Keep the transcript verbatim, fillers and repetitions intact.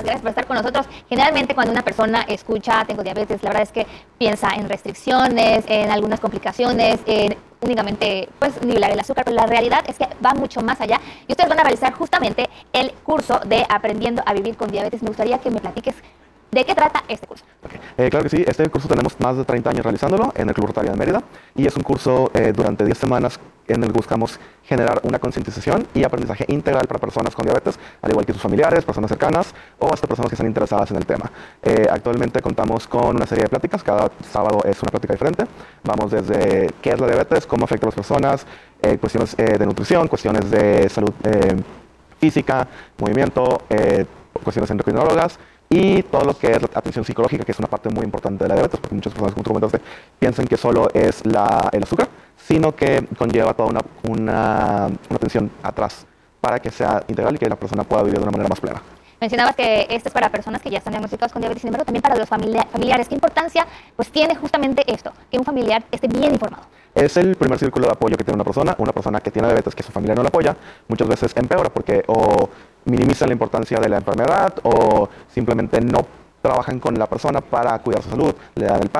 gracias por estar con nosotros. Generalmente cuando una persona escucha tengo diabetes, la verdad es que piensa en restricciones, en algunas complicaciones, en únicamente pues nivelar el azúcar, pero la realidad es que va mucho más allá y ustedes van a realizar justamente el curso de Aprendiendo a Vivir con Diabetes. Me gustaría que me platiques ¿de qué trata este curso? Okay. Eh, claro que sí, este curso tenemos más de treinta años realizándolo en el Club Rotario de Mérida y es un curso eh, durante diez semanas en el que buscamos generar una concientización y aprendizaje integral para personas con diabetes, al igual que sus familiares, personas cercanas o hasta personas que están interesadas en el tema. Eh, actualmente contamos con una serie de pláticas, cada sábado es una plática diferente. Vamos desde qué es la diabetes, cómo afecta a las personas, eh, cuestiones eh, de nutrición, cuestiones de salud eh, física, movimiento, eh, cuestiones endocrinólogas, y todo lo que es la atención psicológica, que es una parte muy importante de la diabetes, porque muchas personas, como tú comentaste, piensan que solo es la, el azúcar, sino que conlleva toda una, una, una atención atrás para que sea integral y que la persona pueda vivir de una manera más plena. Mencionabas que esto es para personas que ya están diagnosticadas con diabetes, sin embargo, también para los familia familiares. ¿Qué importancia pues tiene justamente esto, que un familiar esté bien informado? Es el primer círculo de apoyo que tiene una persona. Una persona que tiene diabetes, que su familia no la apoya, muchas veces empeora porque o minimizan la importancia de la enfermedad o simplemente no trabajan con la persona para cuidar su salud, le dan el